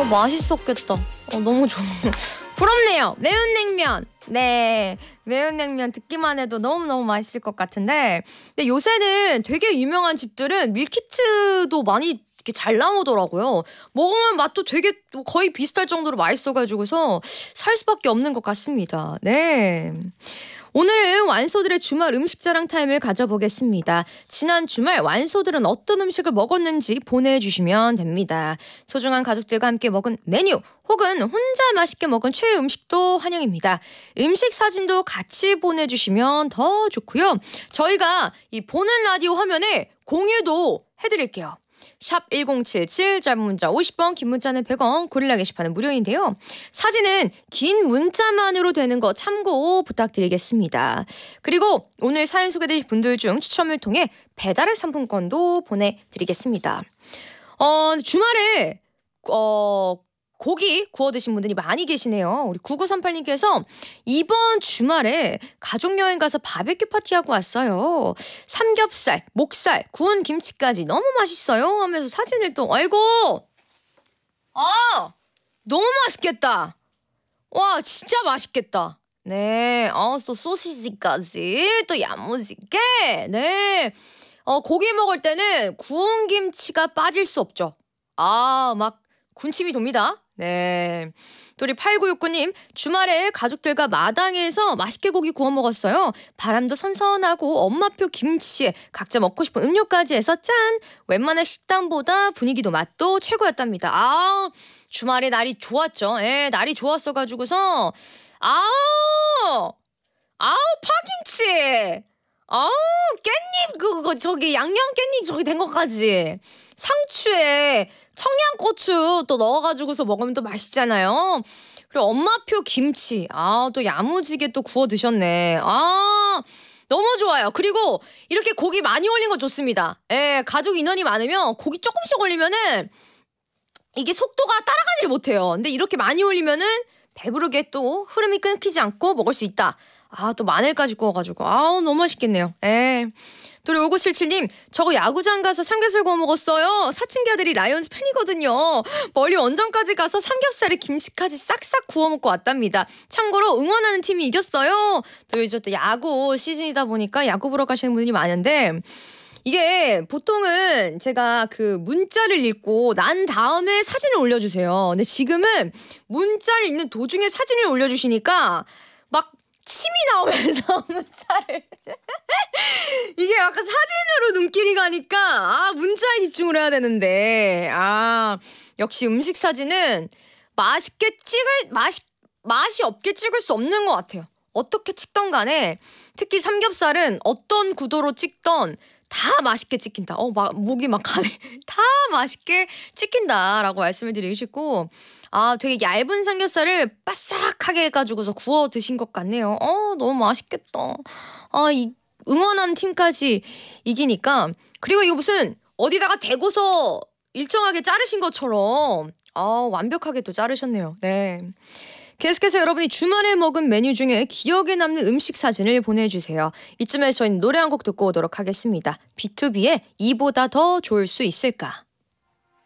맛있었겠다. 너무 좋아. 부럽네요. 매운 냉면. 네, 매운 냉면 듣기만 해도 너무너무 맛있을 것 같은데, 근데 요새는 되게 유명한 집들은 밀키트도 많이 이렇게 잘 나오더라고요. 먹으면 맛도 되게 거의 비슷할 정도로 맛있어가지고서 살 수밖에 없는 것 같습니다. 네. 오늘은 완소들의 주말 음식 자랑 타임을 가져보겠습니다. 지난 주말 완소들은 어떤 음식을 먹었는지 보내주시면 됩니다. 소중한 가족들과 함께 먹은 메뉴 혹은 혼자 맛있게 먹은 최애 음식도 환영입니다. 음식 사진도 같이 보내주시면 더 좋고요. 저희가 이 보는 라디오 화면에 공유도 해드릴게요. 샵 1077, 짧은 문자 50원, 긴 문자는 100원, 고릴라 게시판은 무료인데요. 사진은 긴 문자만으로 되는 거 참고 부탁드리겠습니다. 그리고 오늘 사연 소개되신 분들 중 추첨을 통해 배달의 상품권도 보내드리겠습니다. 주말에 고기 구워 드신 분들이 많이 계시네요. 우리 9938님께서 이번 주말에 가족여행 가서 바베큐 파티하고 왔어요. 삼겹살, 목살, 구운 김치까지 너무 맛있어요 하면서 사진을 또 아이고 너무 맛있겠다. 와 진짜 맛있겠다. 네, 또 소시지까지 또 야무지게. 네, 고기 먹을 때는 구운 김치가 빠질 수 없죠. 막 군침이 돕니다. 네. 또 우리 8969님, 주말에 가족들과 마당에서 맛있게 고기 구워 먹었어요. 바람도 선선하고 엄마표 김치에 각자 먹고 싶은 음료까지 해서 짠! 웬만한 식당보다 분위기도 맛도 최고였답니다. 주말에 날이 좋았죠. 예, 날이 좋았어가지고서 파김치! 깻잎 그거 저기 양념 깻잎 저기 된 것까지 상추에 청양고추 또 넣어가지고서 먹으면 또 맛있잖아요. 그리고 엄마표 김치. 또 야무지게 또 구워 드셨네. 너무 좋아요. 그리고 이렇게 고기 많이 올린 거 좋습니다. 예, 가족 인원이 많으면 고기 조금씩 올리면은 이게 속도가 따라가지를 못해요. 근데 이렇게 많이 올리면은 배부르게 또 흐름이 끊기지 않고 먹을 수 있다. 또 마늘까지 구워가지고 너무 맛있겠네요. 예. 또 우리 5977님, 저거 야구장 가서 삼겹살 구워 먹었어요. 사춘기 아들이 라이온즈 팬이거든요. 멀리 원정까지 가서 삼겹살에 김치까지 싹싹 구워 먹고 왔답니다. 참고로 응원하는 팀이 이겼어요. 또 요즘 또 야구 시즌이다 보니까 야구 보러 가시는 분들이 많은데, 이게 보통은 제가 그 문자를 읽고 난 다음에 사진을 올려주세요. 근데 지금은 문자를 읽는 도중에 사진을 올려주시니까 막 침이 나오면서 문자를 이게 약간 사진으로 눈길이 가니까 문자에 집중을 해야 되는데 역시 음식 사진은 맛이 없게 찍을 수 없는 것 같아요. 어떻게 찍던 간에 특히 삼겹살은 어떤 구도로 찍던 다 맛있게 찍힌다. 목이 막 가네. 다 맛있게 찍힌다라고 말씀을 드리고 싶고, 되게 얇은 삼겹살을 바싹하게 해가지고서 구워 드신 것 같네요. 너무 맛있겠다. 이 응원한 팀까지 이기니까. 그리고 이거 무슨 어디다가 대고서 일정하게 자르신 것처럼 완벽하게 또 자르셨네요. 네. 계속해서 여러분이 주말에 먹은 메뉴 중에 기억에 남는 음식 사진을 보내주세요. 이쯤에서 저희는 노래 한 곡 듣고 오도록 하겠습니다. B2B의 이보다 더 좋을 수 있을까?